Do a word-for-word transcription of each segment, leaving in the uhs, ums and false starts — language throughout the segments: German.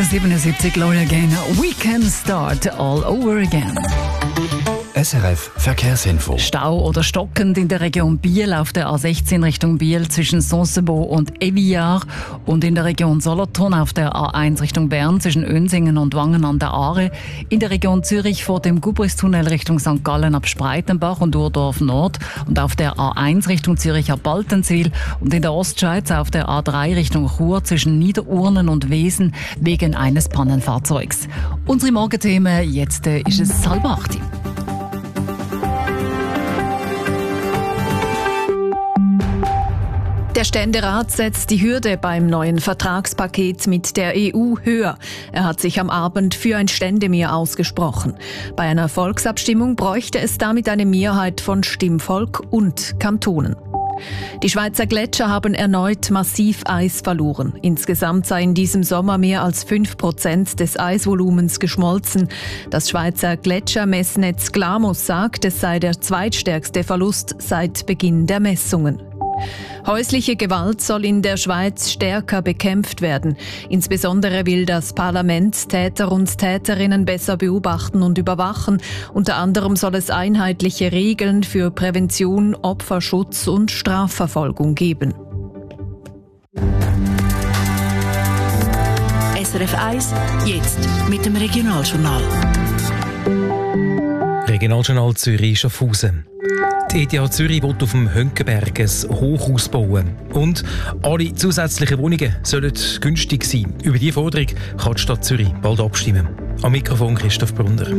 siebenundsiebzig, Gloria Gaynor. We can start all over again. S R F Verkehrsinfo. Stau oder stockend in der Region Biel auf der A sechzehn Richtung Biel zwischen Sonsebo und Eviar und in der Region Solothurn auf der A eins Richtung Bern zwischen Önsingen und Wangen an der Aare, in der Region Zürich vor dem Gubristunnel Richtung Sankt Gallen ab Spreitenbach und Urdorf Nord und auf der A eins Richtung Zürich ab Baltenswil und in der Ostschweiz auf der A drei Richtung Chur zwischen Niederurnen und Wesen wegen eines Pannenfahrzeugs. Unsere Morgenthemen, jetzt ist es halb acht. Der Ständerat setzt die Hürde beim neuen Vertragspaket mit der E U höher. Er hat sich am Abend für ein Ständemehr ausgesprochen. Bei einer Volksabstimmung bräuchte es damit eine Mehrheit von Stimmvolk und Kantonen. Die Schweizer Gletscher haben erneut massiv Eis verloren. Insgesamt sei in diesem Sommer mehr als fünf Prozent des Eisvolumens geschmolzen. Das Schweizer Gletschermessnetz Glamus sagt, es sei der zweitstärkste Verlust seit Beginn der Messungen. Häusliche Gewalt soll in der Schweiz stärker bekämpft werden. Insbesondere will das Parlament Täter und Täterinnen besser beobachten und überwachen. Unter anderem soll es einheitliche Regeln für Prävention, Opferschutz und Strafverfolgung geben. S R F eins, jetzt mit dem Regionaljournal. Regionaljournal Zürich-Schaffhausen. Die E T H Zürich will auf dem Hönkenberg ein Hochhaus bauen. Und alle zusätzlichen Wohnungen sollen günstig sein. Über diese Forderung kann die Stadt Zürich bald abstimmen. Am Mikrofon Christoph Brunner.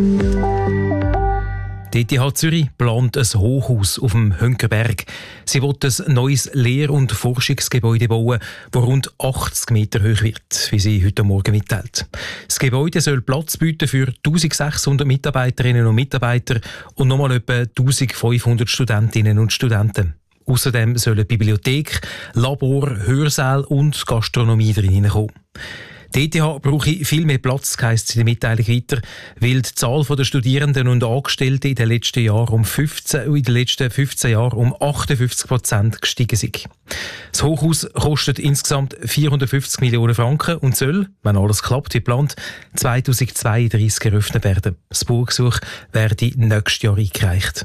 Die E T H Zürich plant ein Hochhaus auf dem Hönkenberg. Sie will ein neues Lehr- und Forschungsgebäude bauen, das rund achtzig Meter hoch wird, wie sie heute Morgen mitteilt. Das Gebäude soll Platz bieten für eintausendsechshundert Mitarbeiterinnen und Mitarbeiter und nochmal etwa eintausendfünfhundert Studentinnen und Studenten. Außerdem sollen Bibliothek, Labor, Hörsaal und Gastronomie drin hineinkommen. Die E T H brauche viel mehr Platz, heisst es in der Mitteilung weiter, weil die Zahl der Studierenden und Angestellten in den letzten Jahren um fünfzehn, in den letzten fünfzehn Jahren um achtundfünfzig Prozent gestiegen sind. Das Hochhaus kostet insgesamt vierhundertfünfzig Millionen Franken und soll, wenn alles klappt wie geplant, zweitausendzweiunddreissig eröffnet werden. Das Baugesuch werde nächstes Jahr eingereicht.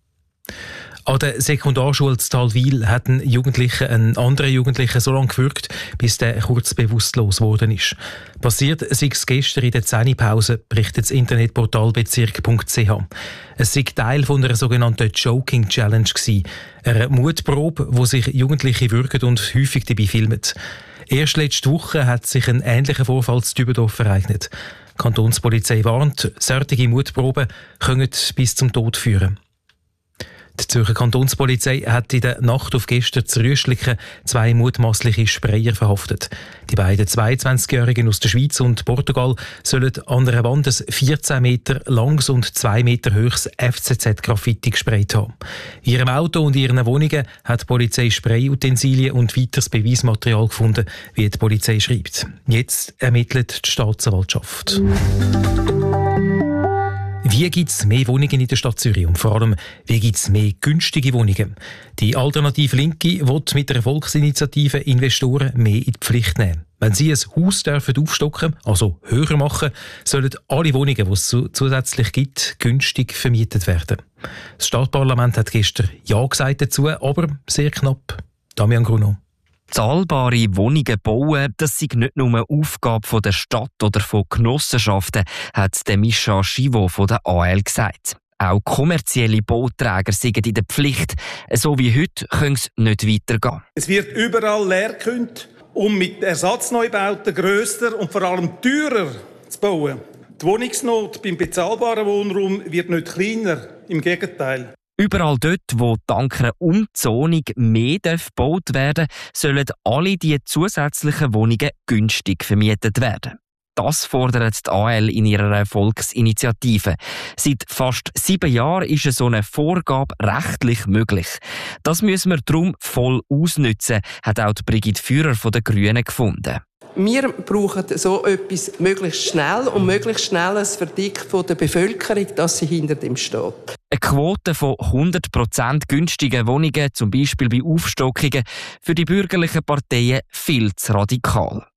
An der Sekundarschule in Talwil hat ein Jugendlicher einen anderen Jugendlichen so lange gewürgt, bis der kurz bewusstlos geworden ist. Passiert sei es gestern in der Zähnepause, berichtet das Internetportal bezirk punkt c h. Es sei Teil von einer sogenannten Joking Challenge gewesen, einer Mutprobe, wo sich Jugendliche würgen und häufig dabei filmen. Erst letzte Woche hat sich ein ähnlicher Vorfall in Dübendorf ereignet. Die Kantonspolizei warnt, solche Mutproben können bis zum Tod führen. Die Zürcher Kantonspolizei hat in der Nacht auf gestern zu Rüschliken zwei mutmaßliche Sprayer verhaftet. Die beiden zweiundzwanzigjährigen aus der Schweiz und Portugal sollen an einer Wand ein vierzehn Meter langes und zwei Meter hohes F C Z-Graffiti gesprayt haben. In ihrem Auto und in ihren Wohnungen hat die Polizei Sprayutensilien und weiteres Beweismaterial gefunden, wie die Polizei schreibt. Jetzt ermittelt die Staatsanwaltschaft. Wie gibt es mehr Wohnungen in der Stadt Zürich und vor allem, wie gibt es mehr günstige Wohnungen? Die Alternative Linke will mit der Volksinitiative Investoren mehr in die Pflicht nehmen. Wenn sie ein Haus dürfen aufstocken, also höher machen, sollen alle Wohnungen, die es zusätzlich gibt, günstig vermietet werden. Das Stadtparlament hat gestern Ja gesagt dazu, aber sehr knapp. Damian Gruno. Zahlbare Wohnungen bauen, das sei nicht nur eine Aufgabe der Stadt oder von Genossenschaften, hat der Mischa Schivo von der A L gesagt. Auch kommerzielle Bauträger sind in der Pflicht. So wie heute können es nicht weitergehen. Es wird überall leer gekündigt, um mit Ersatzneubauten grösser und vor allem teurer zu bauen. Die Wohnungsnot beim bezahlbaren Wohnraum wird nicht kleiner, im Gegenteil. Überall dort, wo dank einer Umzonung mehr gebaut werden darf, sollen alle diese zusätzlichen Wohnungen günstig vermietet werden. Das fordert die A L in ihrer Volksinitiative. Seit fast sieben Jahren ist so eine Vorgabe rechtlich möglich. Das müssen wir darum voll ausnutzen, hat auch Brigitte Führer von den Grünen gefunden. Wir brauchen so etwas möglichst schnell und möglichst schnell ein Verdick von der Bevölkerung, dass sie hinter dem steht. Eine Quote von hundert Prozent günstigen Wohnungen, zum Beispiel bei Aufstockungen, für die bürgerlichen Parteien viel zu radikal.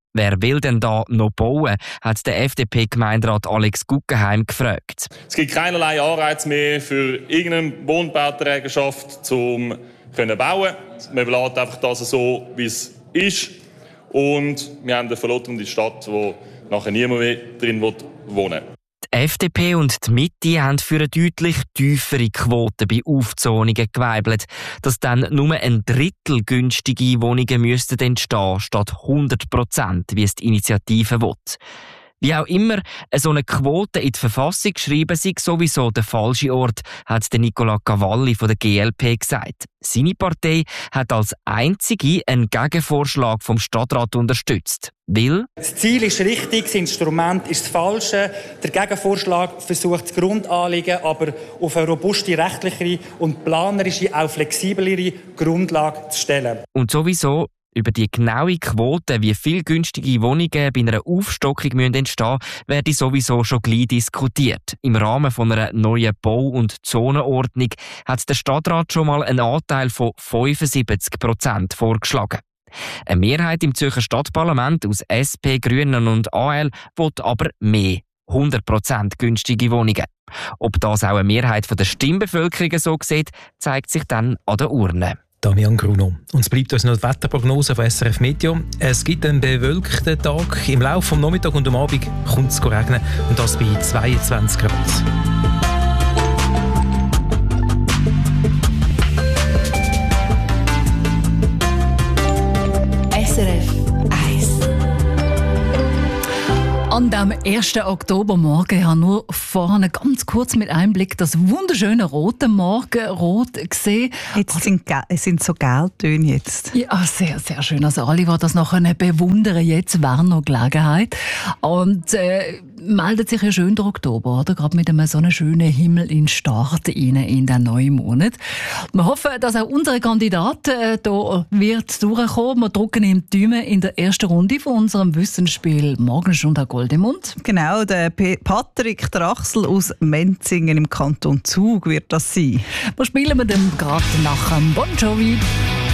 Wer will denn da noch bauen, hat der F D P-Gemeinderat Alex Guggenheim gefragt. Es gibt keinerlei Anreiz mehr für irgendeine Wohnbauträgerschaft, um zu bauen. Man lässt einfach das so, wie es ist. Und wir haben eine verlotternde Stadt, wo nachher niemand mehr drin wohnen will. Die F D P und die Mitte haben für eine deutlich tiefere Quote bei Aufzonungen geweibelt, dass dann nur ein Drittel günstige Wohnungen müssten entstehen statt hundert Prozent, wie es die Initiative will. Wie auch immer, so eine Quote in die Verfassung schreiben sei sowieso der falsche Ort, hat Nicola Cavalli von der G L P gesagt. Seine Partei hat als einzige einen Gegenvorschlag vom Stadtrat unterstützt. Weil das Ziel ist richtig, das Instrument ist das falsche. Der Gegenvorschlag versucht das Grundanliegen aber auf eine robuste rechtliche und planerische, auch flexiblere Grundlage zu stellen. Und sowieso über die genaue Quote, wie viele günstige Wohnungen bei einer Aufstockung entstehen müssen, werde sowieso schon gleich diskutiert. Im Rahmen von einer neuen Bau- und Zonenordnung hat der Stadtrat schon mal einen Anteil von fünfundsiebzig Prozent vorgeschlagen. Eine Mehrheit im Zürcher Stadtparlament aus S P, Grünen und A L will aber mehr. hundert Prozent günstige Wohnungen. Ob das auch eine Mehrheit der Stimmbevölkerung so sieht, zeigt sich dann an der Urne. Damian Gruno. Und es bleibt uns noch die Wetterprognose von S R F Meteo. Es gibt einen bewölkten Tag. Im Laufe des Nachmittags und am Abend kommt es regnen. Und das bei zweiundzwanzig Grad. S R F eins. An dem ersten Oktobermorgen habe ich nur vorne ganz kurz mit Einblick das wunderschöne rote Morgenrot gesehen. Jetzt sind, es sind so Gelbtöne jetzt. Ja, sehr, sehr schön. Also alle, die das noch bewundern, jetzt wäre noch Gelegenheit. Und äh, meldet sich ja schön der Oktober, oder? Gerade mit einem so einem schönen Himmel in Start rein in den neuen Monat. Wir hoffen, dass auch unsere Kandidat äh, da wird durchkommen. Wir drücken ihm die Daumen in der ersten Runde von unserem Wissensspiel Morgenstunde Goldemund. Genau, der P- Patrick Drachsel aus Menzingen im Kanton Zug wird das sein. Wir spielen mit dem gerade nach dem Bon Jovi.